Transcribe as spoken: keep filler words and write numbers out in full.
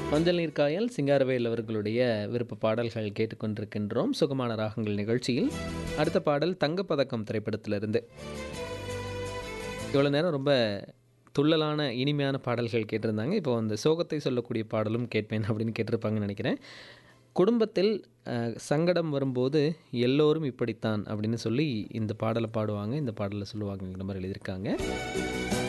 மஞ்சள் நீர் காயல் சிங்காரவேல் அவர்களுடைய விருப்ப பாடல்கள் கேட்டுக்கொண்டிருக்கின்றோம் சுகமான ராகங்கள் நிகழ்ச்சியில். அடுத்த பாடல் தங்கப்பதக்கம் திரைப்படத்திலிருந்து. இவ்வளோ நேரம் ரொம்ப துள்ளலான இனிமையான பாடல்கள் கேட்டிருந்தாங்க. இப்போ அந்த சோகத்தை சொல்லக்கூடிய பாடலும் கேட்பேன் அப்படின்னு கேட்டிருப்பாங்கன்னு நினைக்கிறேன். குடும்பத்தில் அஹ், சங்கடம் வரும்போது எல்லோரும் இப்படித்தான் அப்படின்னு சொல்லி இந்த பாடலை பாடுவாங்க, இந்த பாடலை சொல்லுவாங்கங்கிற மாதிரி எழுதியிருக்காங்க.